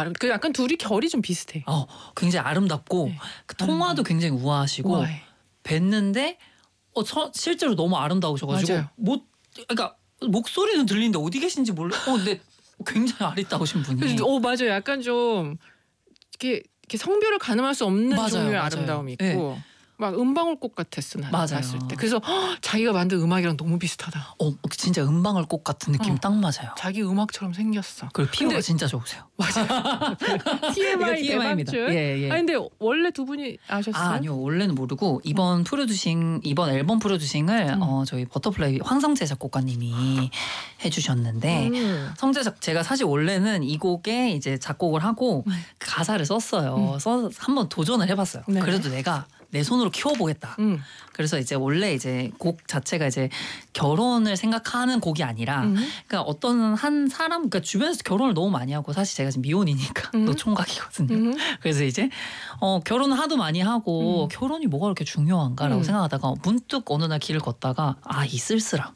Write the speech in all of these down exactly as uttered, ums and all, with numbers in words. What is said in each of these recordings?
아름. 그 약간 둘이 결이 좀 비슷해. 어, 굉장히 아름답고 네. 그 통화도 굉장히 우아하시고 우아해. 뵀는데 어, 서, 실제로 너무 아름다우셔가지고 맞아요. 못 그러니까 목소리는 들리는데 어디 계신지 몰라. 어, 근데 굉장히 아리따우신 분이. 그래서 어 맞아요. 약간 좀 이렇게, 이렇게 성별을 가늠할 수 없는 맞아요, 종류의 맞아요. 아름다움이 있고. 네. 막 은방울꽃 같았어 나는 맞아요. 봤을 때. 그래서 허, 자기가 만든 음악이랑 너무 비슷하다. 어, 진짜 은방울꽃 같은 느낌 어. 딱 맞아요. 자기 음악처럼 생겼어. 그리고 피부가 근데- 진짜 좋으세요. 맞아. 티엠아이 이거 티엠아이입니다. 대방출. 예, 예. 아니 근데 원래 두 분이 아셨어요? 아, 아니요. 원래는 모르고 이번 프로듀싱 이번 앨범 프로듀싱을 음. 어, 저희 버터플라이 황성재 작곡가님이 해주셨는데 음. 성재 작 제가 사실 원래는 이 곡에 이제 작곡을 하고 음. 가사를 썼어요. 음. 써 한번 도전을 해봤어요. 네. 그래도 내가 내 손으로 키워보겠다. 음. 그래서 이제 원래 이제 곡 자체가 이제 결혼을 생각하는 곡이 아니라 음. 그러니까 어떤 한 사람 그러니까 주변에서 결혼을 너무 많이 하고 사실 제가 지금 미혼이니까 음. 노총각이거든요. 음. 그래서 이제 어, 결혼을 하도 많이 하고 음. 결혼이 뭐가 그렇게 중요한가라고 음. 생각하다가 문득 어느 날 길을 걷다가 아, 이 쓸쓸함.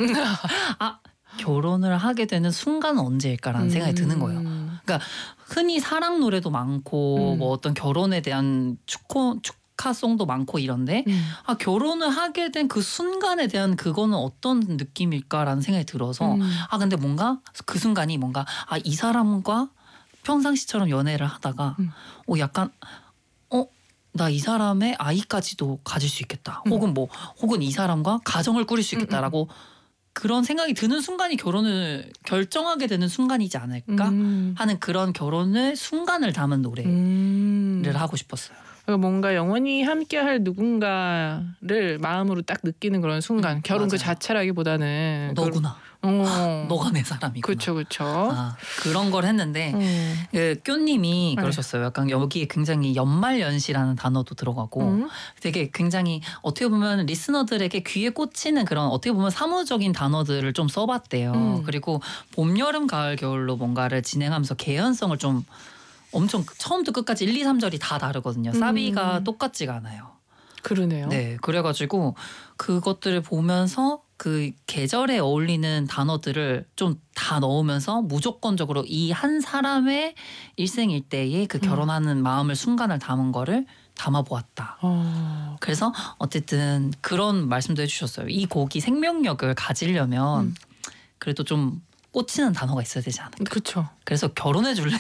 아, 결혼을 하게 되는 순간은 언제일까라는 생각이 드는 거예요. 음. 그러니까 흔히 사랑 노래도 많고 음. 뭐 어떤 결혼에 대한 축호 축하송도 많고 이런데 음. 아, 결혼을 하게 된 그 순간에 대한 그거는 어떤 느낌일까라는 생각이 들어서 음. 아, 근데 뭔가 그 순간이 뭔가 아, 이 사람과 평상시처럼 연애를 하다가 음. 어, 약간 어, 나 이 사람의 아이까지도 가질 수 있겠다. 음. 혹은 뭐 혹은 이 사람과 가정을 꾸릴 수 있겠다라고 그런 생각이 드는 순간이 결혼을 결정하게 되는 순간이지 않을까 음. 하는 그런 결혼의 순간을 담은 노래를 음. 하고 싶었어요. 뭔가 영원히 함께할 누군가를 마음으로 딱 느끼는 그런 순간. 음, 결혼 그 맞아요. 자체라기보다는 너구나. 그런- 어. 너가 내 사람이구나. 그렇죠, 그렇죠. 아, 그런 걸 했는데 음. 그 뀨님이 네. 그러셨어요. 약간 여기에 굉장히 연말연시라는 단어도 들어가고 음. 되게 굉장히 어떻게 보면 리스너들에게 귀에 꽂히는 그런 어떻게 보면 사무적인 단어들을 좀 써봤대요. 음. 그리고 봄, 여름, 가을, 겨울로 뭔가를 진행하면서 개연성을 좀 엄청 처음부터 끝까지 일, 이, 삼 절이 다 다르거든요. 사비가 음. 똑같지가 않아요. 그러네요. 네, 그래가지고 그것들을 보면서 그 계절에 어울리는 단어들을 좀 다 넣으면서 무조건적으로 이 한 사람의 일생일대의 그 결혼하는 마음을 순간을 담은 거를 담아보았다. 어. 그래서 어쨌든 그런 말씀도 해주셨어요. 이 곡이 생명력을 가지려면 음. 그래도 좀 꽂히는 단어가 있어야 되지 않을까. 그렇죠. 그래서 결혼해 줄래?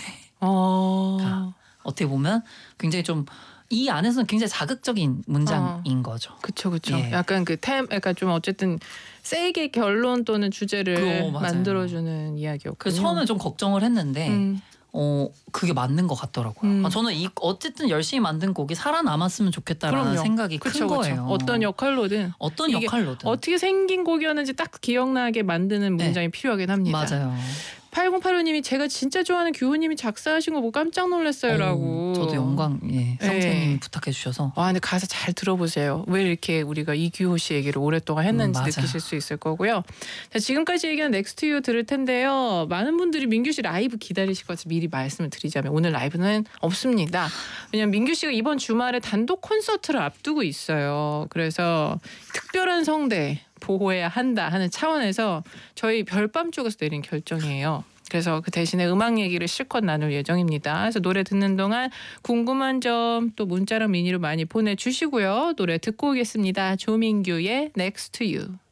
어. 어떻게 보면 굉장히 좀 이 안에서는 굉장히 자극적인 문장인 어. 거죠. 그쵸, 그쵸. 예. 약간 그 템, 약간 좀 어쨌든 세게 결론 또는 주제를 그거 맞아요. 만들어주는 이야기였군요. 그래서 처음에 좀 걱정을 했는데 음. 어, 그게 맞는 것 같더라고요. 음. 아, 저는 이 어쨌든 열심히 만든 곡이 살아남았으면 좋겠다라는 그럼요. 생각이 그쵸, 큰 그쵸. 거예요. 어떤 역할로든 어떤 이게 역할로든. 어떻게 생긴 곡이었는지 딱 기억나게 만드는 문장이 필요하긴 합니다. 맞아요. 팔공팔오 님이 제가 진짜 좋아하는 규호님이 작사하신 거 보고 깜짝 놀랐어요라고. 어, 저도 영광 예, 성재님 예. 부탁해 주셔서 와, 근데 가사 잘 들어보세요. 왜 이렇게 우리가 이규호 씨 얘기를 오랫동안 했는지 음, 느끼실 수 있을 거고요. 자, 지금까지 얘기한 넥스트 유 들을 텐데요. 많은 분들이 민규 씨 라이브 기다리실 것 같아서 미리 말씀을 드리자면 오늘 라이브는 없습니다. 왜냐면 민규 씨가 이번 주말에 단독 콘서트를 앞두고 있어요. 그래서 특별한 성대 보호해야 한다 하는 차원에서 저희 별밤 쪽에서 내린 결정이에요. 그래서 그 대신에 음악 얘기를 실컷 나눌 예정입니다. 그래서 노래 듣는 동안 궁금한 점 또 문자랑 미니로 많이 보내주시고요. 노래 듣고 오겠습니다. 조민규의 Next to You.